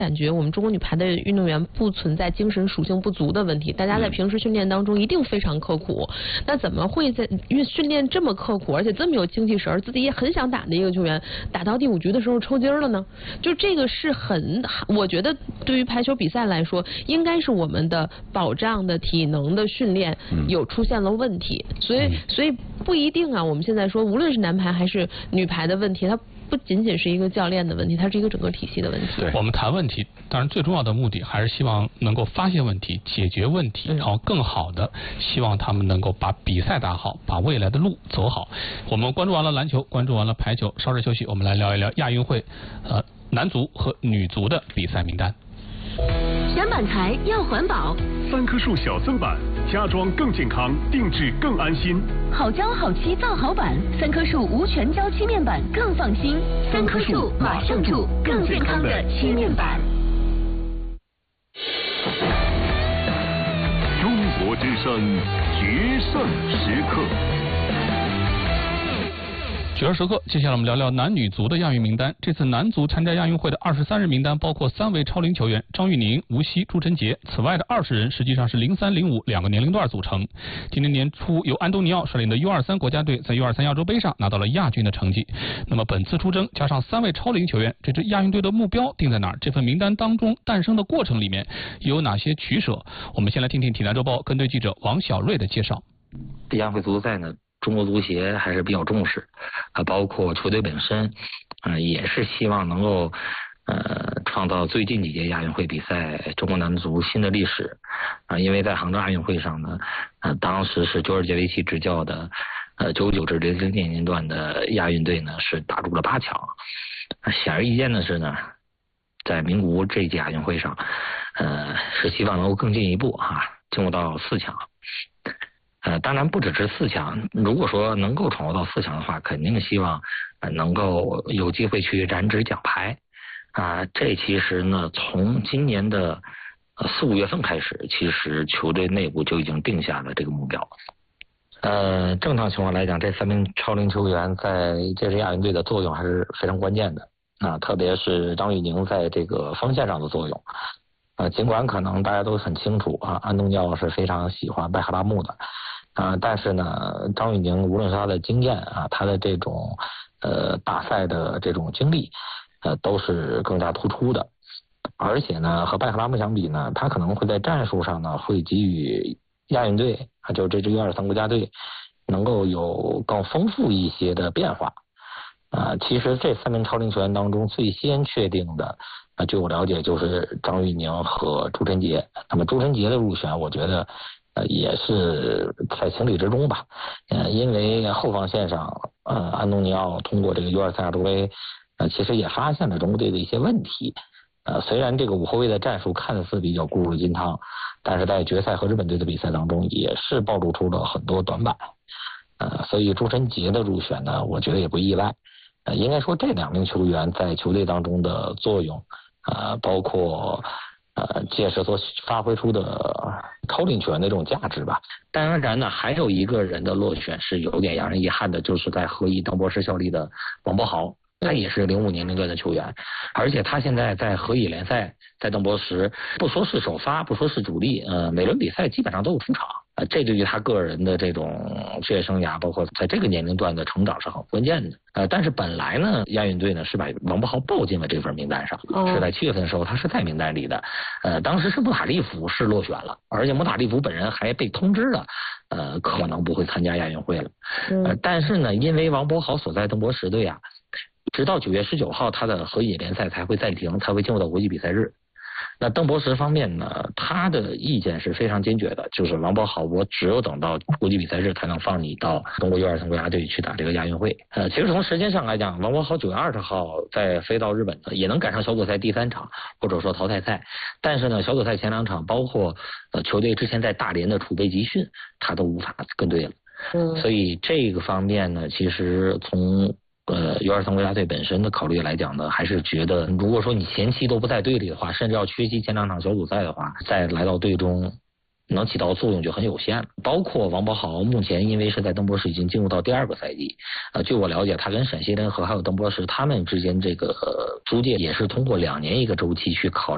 感觉我们中国女排的运动员不存在精神属性不足的问题，大家在平时训练当中一定非常刻苦。那怎么会在训练这么刻苦，而且这么有精气神，自己也很想打的一个球员，打到第5局的时候抽筋了呢？就这个是我觉得对于排球比赛来说，应该是我们的保障的体能的训练有出现了问题，所以不一定啊。我们现在说，无论是男排还是女排的问题，它不仅仅是一个教练的问题，它是一个整个体系的问题。 对，我们谈问题，当然最重要的目的还是希望能够发现问题、解决问题，然后更好的希望他们能够把比赛打好，把未来的路走好。我们关注完了篮球，关注完了排球，稍事休息，我们来聊一聊亚运会男足和女足的比赛名单。 选板材要环保 ，3棵树小增板，家装更健康，定制更安心。 好胶好漆造好板，3棵树无全胶漆面板更放心。3棵树马上住，更健康的漆面板。 中国之声决胜时刻。 决胜时刻，接下来我们聊聊男女足的亚运名单。这次男足参加亚运会的23人名单包括3位超龄球员张玉宁、吴曦、朱晨杰，此外的20人实际上是03、05两个年龄段组成。今年年初由安东尼奥率领的 U23 国家队在 U23 亚洲杯上拿到了亚军的成绩。那么本次出征加上3位超龄球员，这支亚运队的目标定在哪儿？这份名单当中诞生的过程里面有哪些取舍？我们先来听听体坛周报跟队记者王小瑞的介绍。 亚运会足赛呢，中国足协还是比较重视，包括球队本身，也是希望能够创造最近几届亚运会比赛中国男足新的历史，因为在杭州亚运会上呢，当时是久尔杰维奇执教的99至00年龄段的亚运队呢是打入了8强，显而易见的是呢，在名古屋这一届亚运会上，是希望能够更进一步进入到4强。当然不只是4强，如果说能够闯入到4强的话，肯定希望能够有机会去染指奖牌。这其实呢，从今年的4、5月份开始，其实球队内部就已经定下了这个目标。正常情况来讲，这3名超龄球员在这支亚运队的作用还是非常关键的。特别是张玉宁在这个锋线上的作用。尽管可能大家都很清楚安东尼奥是非常喜欢拜赫拉木的，但是呢，张玉宁无论是他的经验他的这种大赛的这种经历，都是更加突出的。而且呢，和拜赫拉木相比呢，他可能会在战术上呢，会给予亚运队就这支U23国家队能够有更丰富一些的变化。其实这3名超龄球员当中，最先确定的，据我了解就是张玉宁和朱晨杰。那么朱晨杰的入选，我觉得也是在情理之中吧。因为后防线上，安东尼奥通过这个 U23 亚洲杯，其实也发现了中国队的一些问题。虽然这个5后卫的战术看似比较固若金汤，但是在决赛和日本队的比赛当中，也是暴露出了很多短板。所以朱晨杰的入选呢，我觉得也不意外。应该说这2名球员在球队当中的作用，包括届时所发挥出的超龄球员的这种价值吧。当然呢，还有一个人的落选是有点让人遗憾的，就是在河乙邓博士效力的王柏豪，他也是05年龄段的球员，而且他现在在河乙联赛，在邓博时不说是首发，不说是主力，每轮比赛基本上都有出场。这对于他个人的这种职业生涯，包括在这个年龄段的成长是很关键的。但是本来呢，亚运队呢是把王柏豪报进了这份名单上，是在7月份的时候他是在名单里的。当时是穆塔利夫是落选了，而且穆塔利夫本人还被通知了，可能不会参加亚运会了。但是呢，因为王柏豪所在邓博时队直到9月19号他的河乙联赛才会暂停，才会进入到国际比赛日。那邓博时方面呢，他的意见是非常坚决的，就是王柏豪，我只有等到国际比赛日才能放你到中国U23国家队去打这个亚运会。其实从时间上来讲，王柏豪9月20号再飞到日本呢，也能赶上小组赛第3场，或者说淘汰赛。但是呢，小组赛前2场，包括球队之前在大连的储备集训，他都无法跟队了。所以这个方面呢，其实从U23国家队本身的考虑来讲呢，还是觉得如果说你前期都不在队里的话，甚至要缺席前2场小组赛的话，再来到队中能起到作用就很有限了。包括王柏豪目前因为是在邓博时已经进入到第2个赛季，据我了解，他跟陕西联合还有邓博时他们之间这个租借也是通过2年一个周期去考